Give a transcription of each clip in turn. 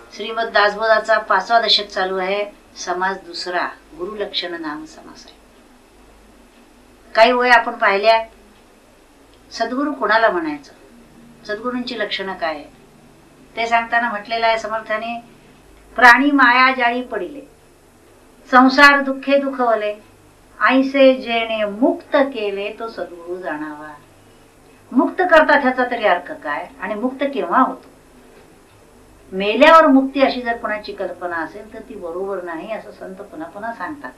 श्रीमद दासबोधाचा 5वा दशक चालू आहे. समास दुसरा, गुरुलक्षण नाम समास आहे. काही वेळ आपण पाहिल्या सद्गुरू कोणाला म्हणायचं, सद्गुरूंची लक्षणं काय आहे ते सांगताना म्हटलेलं आहे समर्थाने, प्राणी माया जाळी पडिले, संसार दुःखे दुखवले, ऐसे जेणे मुक्त केले तो सद्गुरू जाणावा. मुक्त करतात ह्याचा तरी अर्थ काय आणि मुक्त केव्हा होतो? मेल्यावर मुक्ती अशी जर कोणाची कल्पना असेल तर ती बरोबर नाही असं संत पुन्हा पुन्हा सांगतात.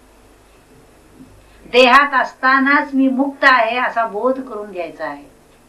देहात असतानाच मी मुक्त आहे असा बोध करून घ्यायचा आहे.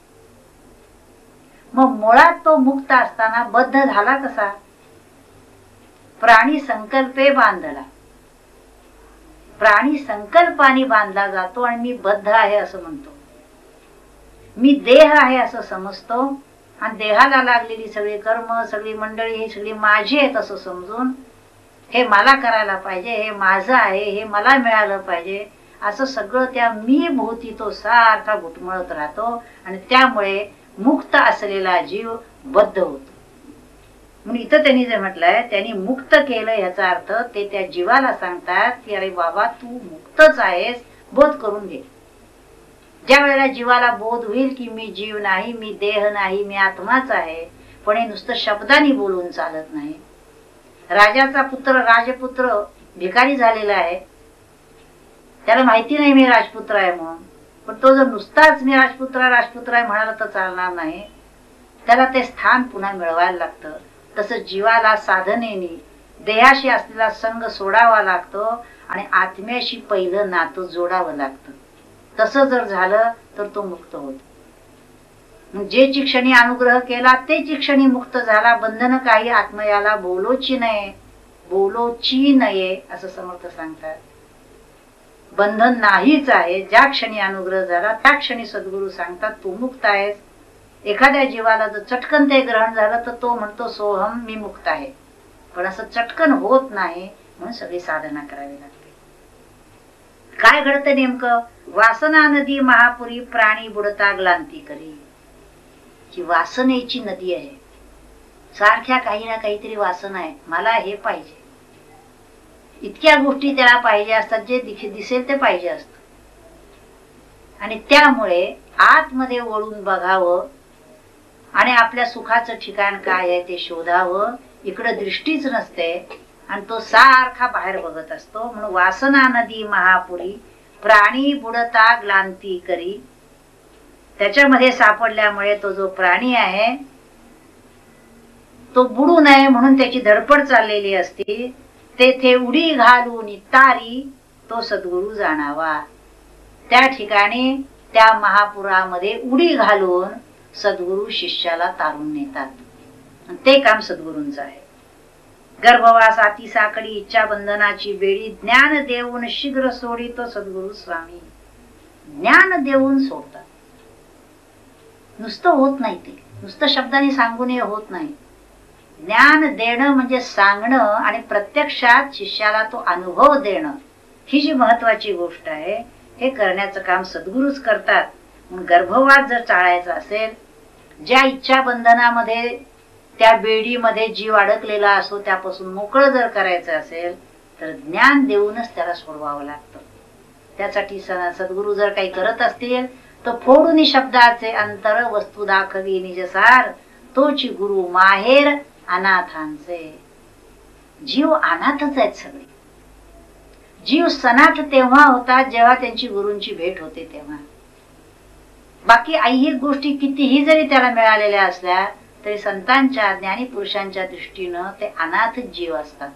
मग मुळात तो मुक्त असताना बद्ध झाला कसा? प्राणी संकल्पे बांधला. प्राणी संकल्पाने बांधला जातो आणि मी बद्ध आहे असं म्हणतो. मी देह आहे असं समजतो आणि देहाला लागलेली सगळी कर्म, सगळी मंडळी ही सगळी माझी आहेत असं समजून हे मला करायला पाहिजे, हे माझं आहे, हे मला मिळालं पाहिजे असं सगळं त्या मी भोवती तो सारखा घुटमळत राहतो आणि त्यामुळे मुक्त असलेला जीव बद्ध होतो. म्हणून इथं त्यांनी जे म्हटलंय त्यांनी मुक्त केलं याचा अर्थ ते त्या जीवाला सांगतात की अरे बाबा तू मुक्तच आहेस, बोध करून घे. ज्या वेळेला जीवाला बोध होईल की मी जीव नाही, मी देह नाही, मी आत्माच आहे, पण हे नुसतं शब्दांनी बोलून चालत नाही. राजाचा पुत्र राजपुत्र भिकारी झालेला आहे, त्याला माहिती नाही मी राजपुत्र आहे म्हणून, पण तो जर नुसताच मी राजपुत्र आहे म्हणाला तर चालणार नाही. त्याला ते स्थान पुन्हा मिळवायला लागतं. तसं जीवाला साधनेने देहाशी असलेला संग सोडावा लागतो आणि आत्म्याशी पहिलं नातं जोडावं लागतं. तसं जर झालं तर तो मुक्त होतो. जे क्षणी अनुग्रह केला ते क्षणी मुक्त झाला. बंधन काही आत्मयाला बोलोची नये असं समर्थ सांगतात. बंधन नाहीच आहे. ज्या क्षणी अनुग्रह झाला त्या क्षणी सद्गुरू सांगतात तू मुक्त आहेस. एखाद्या जीवाला जर चटकन ते ग्रहण झालं तर तो म्हणतो सोहम मी मुक्त आहे, पण असं चटकन होत नाही. म्हणून सगळी साधना करावी लागते. काय घडतं नेमकं? वासना नदी महापुरी प्राणी बुडता ग्लांती करी. ही वासनेची नदी आहे. सारख्या काही ना काहीतरी वासना आहे. मला हे पाहिजे, इतक्या गोष्टी त्याला पाहिजे असतात, जे दिसेल ते पाहिजे असत. आणि त्यामुळे आतमध्ये वळून बघावं आणि आपल्या सुखाचं ठिकाण काय आहे ते शोधावं. इकडं दृष्टीच नसते आणि तो सारखा बाहेर बघत असतो. म्हणून वासना नदी महापुरी प्राणी बुडता ग्लांती करी. त्याच्यामध्ये सापडल्यामुळे तो जो प्राणी आहे तो बुडू नये म्हणून त्याची धडपड चाललेली असते. तेथे उडी घालून तारी तो सद्गुरू जाणावा. त्या ठिकाणी त्या महापुरामध्ये उडी घालून सद्गुरू शिष्याला तारून नेतात. ते काम सद्गुरूंचं आहे. गर्भवास आती साकडी इच्छा बंधनाची बेडी ज्ञान देऊन शीघ्र सोडी तो सद्गुरू स्वामी. ज्ञान देऊन सोडतात. नुसतं होत नाही, ते नुसतं शब्दाने सांगून हे होत नाही. ज्ञान देणं म्हणजे सांगणं आणि प्रत्यक्षात शिष्याला तो अनुभव देणं, ही जी महत्वाची गोष्ट आहे हे करण्याचं काम सद्गुरूच करतात. म्हणून गर्भवास जर टाळायचा असेल, ज्या इच्छा बंधनामध्ये त्या बेडीमध्ये जीव अडकलेला असो त्यापासून मोकळं जर करायचं असेल तर ज्ञान देऊनच त्याला सोडवावं लागतं. त्यासाठी सद्गुरू जर काही करत असतील तर फोडून शब्दाचे अंतर वस्तू दाखवी निजसार तोची गुरु माहेर अनाथांचे. जीव अनाथच आहेत सगळे. जीव सनाथ तेव्हा होतात जेव्हा त्यांची गुरूंची भेट होते तेव्हा. बाकी ऐहिक गोष्टी कितीही जरी त्याला मिळालेल्या असल्या तरी संतांच्या ज्ञानी पुरुषांच्या दृष्टीनं ते अनाथ जीव असतात.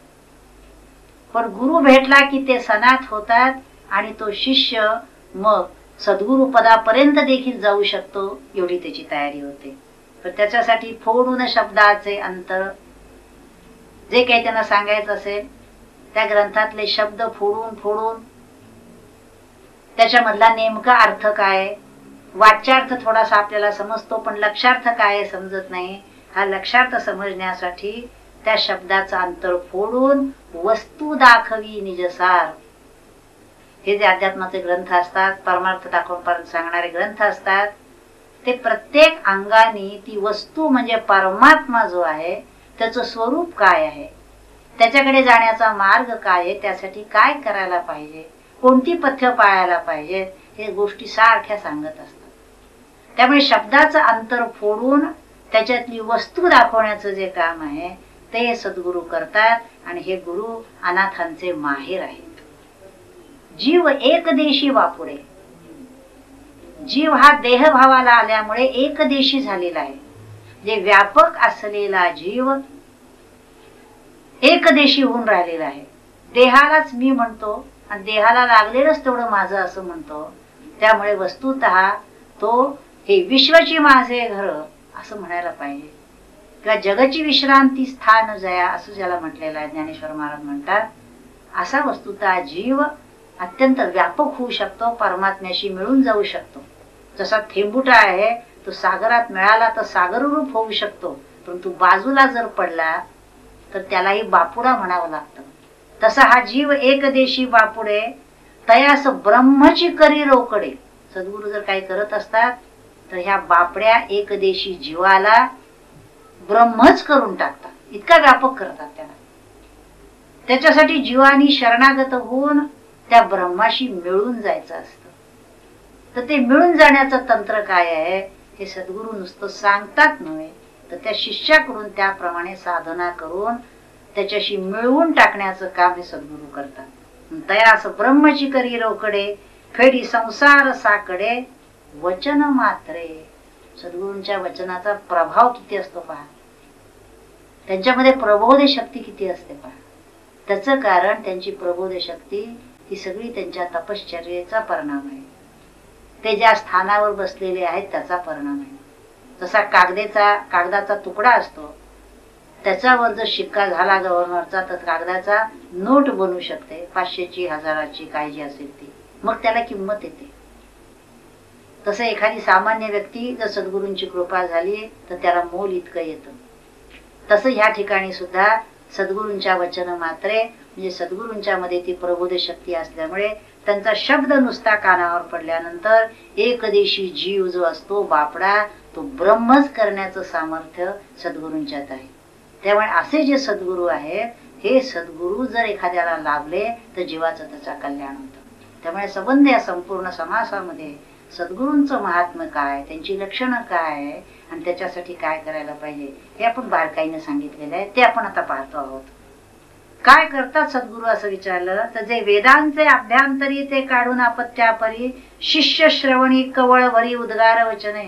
पण गुरु भेटला की ते सनाथ होतात आणि तो शिष्य मग सद्गुरु पदापर्यंत देखील जाऊ शकतो एवढी त्याची तयारी होते. पण त्याच्यासाठी फोडून शब्दाचे अंतर, जे काही त्यांना सांगायचं असेल त्या ग्रंथातले शब्द फोडून त्याच्यामधला नेमका अर्थ काय, वाच्यार्थ थोडासा आपल्याला समजतो पण लक्षार्थ काय समजत नाही. हा लक्षार्थ समजण्यासाठी त्या शब्दाचा अंतर फोडून वस्तू दाखवी निजसार. हे जे अध्यात्माचे ग्रंथ असतात, परमार्थ दाखवून सांगणारे ग्रंथ असतात, ते प्रत्येक अंगाने ती वस्तू म्हणजे परमात्मा जो आहे त्याचं स्वरूप काय आहे, त्याच्याकडे जाण्याचा मार्ग काय आहे, त्यासाठी काय करायला पाहिजे, कोणती पथ्य पाळायला पाहिजे, हे गोष्टी सारख्या सांगत असतात. त्यामुळे शब्दाचं अंतर फोडून त्याच्यातली वस्तू दाखवण्याचं जे काम आहे ते सद्गुरू करतात. आणि हे गुरु अनाथांचे माहेर आहेत. जीव एकदेशी वापुडे. जीव हा देहभावाला आल्यामुळे एकदेशी झालेला आहे. जे व्यापक असलेला जीव एकदेशी होऊन राहिलेला आहे. देहालाच मी म्हणतो आणि देहाला लागलेलंच तेवढं माझं असं म्हणतो. त्यामुळे वस्तुतः तो हे विश्वची माझे घर असं म्हणायला पाहिजे, किंवा जगाची विश्रांती स्थान जया असं ज्याला म्हटलेलं आहे ज्ञानेश्वर महाराज म्हणतात. असा वस्तुतः जीव अत्यंत व्यापक होऊ शकतो, परमात्म्याशी मिळून जाऊ शकतो. जसा थेंबुटा आहे तो सागरात मिळाला तर सागररूप होऊ शकतो, परंतु बाजूला जर पडला तर त्यालाही बापुडा म्हणावं लागतं. तसा हा जीव एकदेशी बापुडे तयास ब्रह्मची करी रोकडे. सद्गुरु जर काही करत असतात तर ह्या बापड्या एकदेशी जीवाला ब्रह्मच करून टाकतात. इतका व्यापक करतात त्याला. त्याच्यासाठी जीवानी शरणागत होऊन त्या ब्रह्माशी मिळून जायचं असतं. तर ते मिळून जाण्याचं तंत्र काय आहे हे सद्गुरु नुसतं सांगतात नव्हे, तर त्या शिष्याकडून त्याप्रमाणे साधना करून त्याच्याशी मिळवून टाकण्याचं काम हे सद्गुरु करतात. तयास ब्रह्मची करी रोकडे फेडी संसार साकडे वचन मात्रे. सद्गुरूंच्या वचनाचा प्रभाव किती असतो पहा. त्यांच्यामध्ये प्रबोध शक्ती किती असते पहा. त्याचं कारण त्यांची प्रबोध शक्ती ही सगळी त्यांच्या तपश्चर्येचा परिणाम आहे. ते ज्या स्थानावर बसलेले आहेत त्याचा परिणाम आहे. जसा कागदाचा तुकडा असतो, त्याच्यावर जर शिक्का झाला गव्हर्नरचा तर कागदाचा नोट बनू शकते, 500ची 1000ची काय जी असेल ती, मग त्याला किंमत येते. तसं एखादी सामान्य व्यक्ती जर सद्गुरूंची कृपा झाली तर त्याला मोल इतकं येतं. तसं ह्या ठिकाणी सुद्धा सद्गुरूंच्या वचन मात्रे म्हणजे सद्गुरूंच्या मध्ये ती प्रबोध शक्ती असल्यामुळे त्यांचा शब्द नुसता कानावर पडल्यानंतर एकदेशी जीव जो असतो बापडा तो ब्रह्मच करण्याचं सामर्थ्य सद्गुरूंच्यात आहे. त्यामुळे असे जे सद्गुरू आहेत हे सद्गुरू जर एखाद्याला लाभले तर जीवाचं त्याचा कल्याण होतं. त्यामुळे संबंध या संपूर्ण समासामध्ये सद्गुरूंचं महात्म्य काय, त्यांची लक्षणं काय आणि त्याच्यासाठी काय करायला पाहिजे हे आपण बारकाईने सांगितलेलं आहे. ते आपण आता पाहतो आहोत. काय करतात सद्गुरू असं विचारलं तर जे वेदांचे अभ्यंतरी ते काढून अपत्यापरी शिष्य श्रवणी कवळ भरी उद्गार वचने.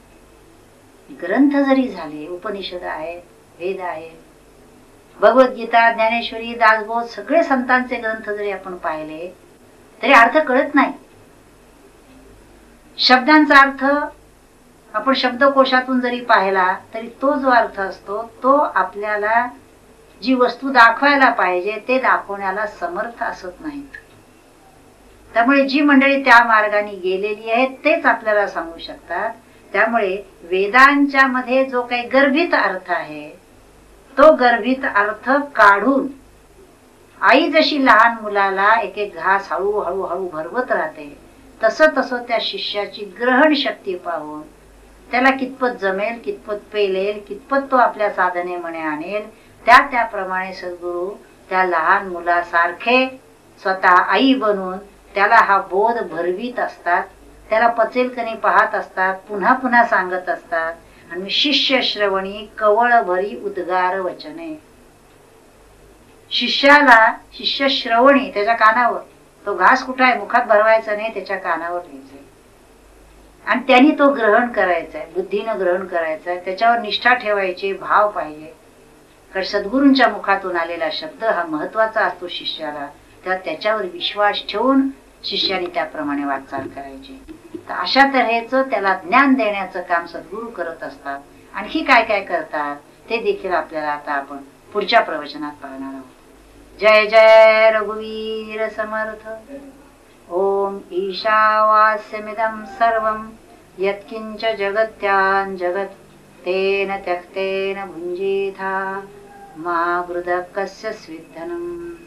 ग्रंथ जरी झाले, उपनिषद आहे, वेद आहे, भगवद्गीता, ज्ञानेश्वरी, दासबोध सगळे संतांचे ग्रंथ जरी आपण पाहिले तरी अर्थ कळत नाही. शब्दांचा अर्थ आपण शब्दकोशातून जरी पाहिला तरी तो जो अर्थ असतो तो आपल्याला जी वस्तू दाखवायला पाहिजे ते दाखवण्याला समर्थ असत नाहीत. त्यामुळे जी मंडळी त्या मार्गाने गेलेली आहेत तेच आपल्याला सांगू शकतात. त्यामुळे वेदांच्या मध्ये जो काही गर्भित अर्थ आहे तो गर्भित अर्थ काढून आई जशी लहान मुलाला एक एक घास हळूहळू हळू भरवत राहते तसं तसं त्या शिष्याची ग्रहण शक्ती पाहून त्याला कितपत जमेल, कितपत पेलेल, कितपत तो आपल्या साधने म्हणे आणेल त्याप्रमाणे सद्गुरू त्या लहान मुलासारखे स्वतः आई बनून त्याला हा बोध भरवीत असतात. त्याला पचेल कणी पाहत असतात, पुन्हा पुन्हा सांगत असतात. आणि शिष्य श्रवणी कवळ भरी उद्गार वचने. शिष्य श्रवणी त्याच्या कानावर, तो घास कुठं आहे मुखात भरवायचा नाही, त्याच्या कानावर घ्यायचंय आणि त्यांनी तो ग्रहण करायचाय, बुद्धीनं ग्रहण करायचाय, त्याच्यावर निष्ठा ठेवायची, भाव पाहिजे. कारण सद्गुरूंच्या मुखातून आलेला शब्द हा महत्वाचा असतो शिष्याला. तेव्हा त्याच्यावर विश्वास ठेवून शिष्याने त्याप्रमाणे वाटचाल करायची. तर अशा तऱ्हेचं त्याला ज्ञान देण्याचं काम सद्गुरू करत असतात. आणखी काय काय करतात ते देखील आपल्याला आता आपण पुढच्या प्रवचनात पाहणार आहोत. जय जय रघुवीर समर्थ. ओम ईशावास्यमिदं सर्वं यत्किंच जगत्यां जगत् तेन त्यक्तेन भुञ्जीथा मा गृधः कस्य स्विद्धनम्.